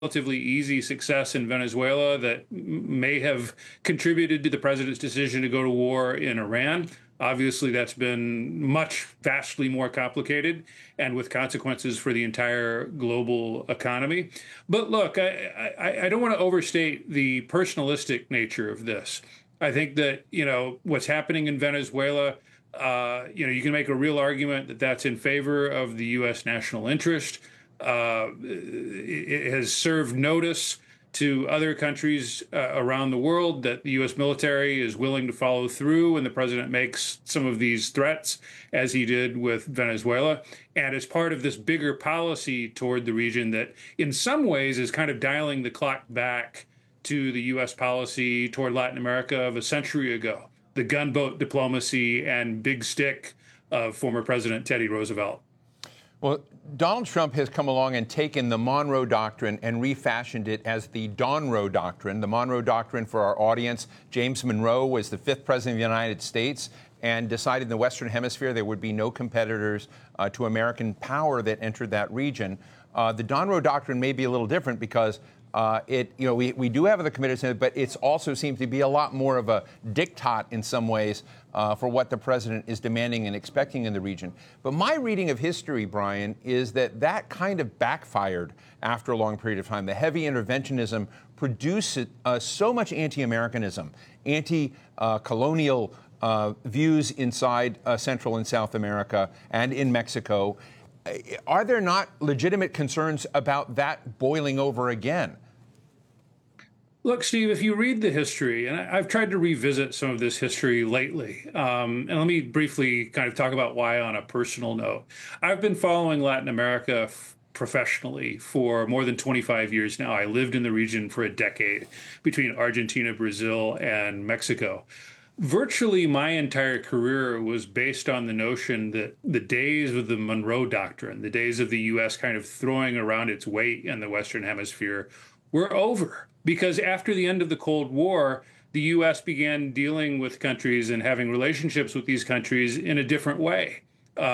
relatively easy success in Venezuela that may have contributed to the president's decision to go to war in Iran. Obviously, that's been vastly more complicated and with consequences for the entire global economy. But look, I don't want to overstate the personalistic nature of this. I think that, what's happening in Venezuela, you can make a real argument that that's in favor of the U.S. national interest. It has served notice to other countries around the world that the U.S. military is willing to follow through when the president makes some of these threats, as he did with Venezuela. And it's part of this bigger policy toward the region that, in some ways, is kind of dialing the clock back to the U.S. policy toward Latin America of a century ago, the gunboat diplomacy and big stick of former President Teddy Roosevelt. Well, Donald Trump has come along and taken the Monroe Doctrine and refashioned it as the Donroe Doctrine. The Monroe Doctrine, for our audience, James Monroe was the fifth president of the United States and decided in the Western Hemisphere there would be no competitors to American power that entered that region. The Donroe Doctrine may be a little different because we do have the committed Senate, but it also seems to be a lot more of a diktat in some ways for what the president is demanding and expecting in the region. But my reading of history, Brian, is that kind of backfired after a long period of time. The heavy interventionism produced so much anti-Americanism, anti-colonial views inside Central and South America and in Mexico. Are there not legitimate concerns about that boiling over again? Look, Steve, if you read the history, and I've tried to revisit some of this history lately, and let me briefly kind of talk about why on a personal note. I've been following Latin America professionally for more than 25 years now. I lived in the region for a decade between Argentina, Brazil, and Mexico. Virtually my entire career was based on the notion that the days of the Monroe Doctrine, the days of the U.S. kind of throwing around its weight in the Western Hemisphere, were over. Because after the end of the Cold War, the U.S. began dealing with countries and having relationships with these countries in a different way,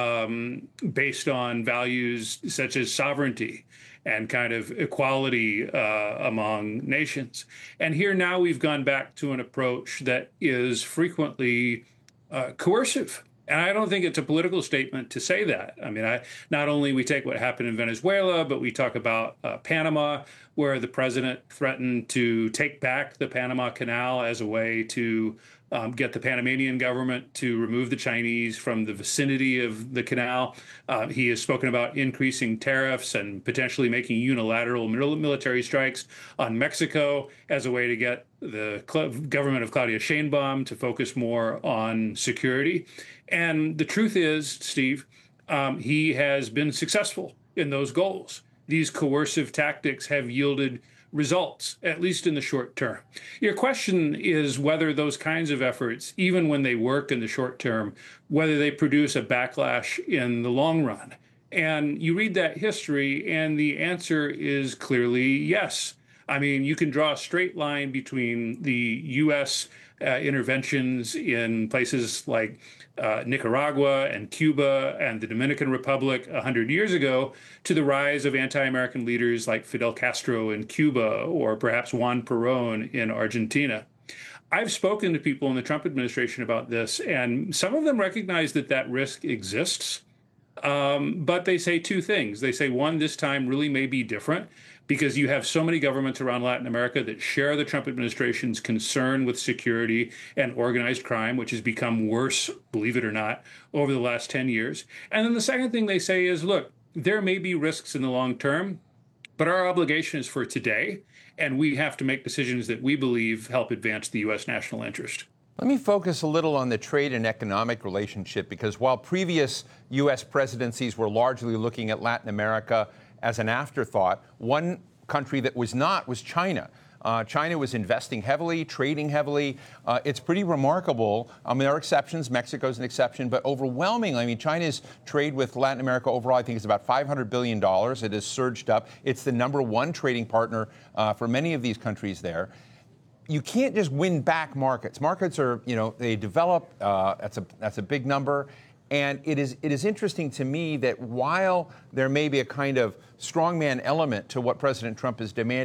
based on values such as sovereignty and kind of equality among nations. And here now we've gone back to an approach that is frequently coercive. And I don't think it's a political statement to say that. I mean, not only we take what happened in Venezuela, but we talk about Panama, where the president threatened to take back the Panama Canal as a way to get the Panamanian government to remove the Chinese from the vicinity of the canal. He has spoken about increasing tariffs and potentially making unilateral military strikes on Mexico as a way to get the government of Claudia Sheinbaum to focus more on security. And the truth is, Steve, he has been successful in those goals. These coercive tactics have yielded results, at least in the short term. Your question is whether those kinds of efforts, even when they work in the short term, whether they produce a backlash in the long run. And you read that history, and the answer is clearly yes. I mean, you can draw a straight line between the U.S. Interventions in places like Nicaragua and Cuba and the Dominican Republic 100 years ago to the rise of anti-American leaders like Fidel Castro in Cuba or perhaps Juan Perón in Argentina. I've spoken to people in the Trump administration about this, and some of them recognize that risk exists. But they say two things. They say, one, this time really may be different because you have so many governments around Latin America that share the Trump administration's concern with security and organized crime, which has become worse, believe it or not, over the last 10 years. And then the second thing they say is, look, there may be risks in the long term, but our obligation is for today, and we have to make decisions that we believe help advance the U.S. national interest. Let me focus a little on the trade and economic relationship, because while previous U.S. presidencies were largely looking at Latin America as an afterthought, one country that was not was China. China was investing heavily, trading heavily. It's pretty remarkable. I mean, there are exceptions. Mexico's an exception. But overwhelmingly, I mean, China's trade with Latin America overall, I think, is about $500 billion. It has surged up. It's the number one trading partner for many of these countries there. You can't just win back markets. Markets are, they develop. That's a big number. And it is interesting to me that while there may be a kind of strongman element to what President Trump is demanding,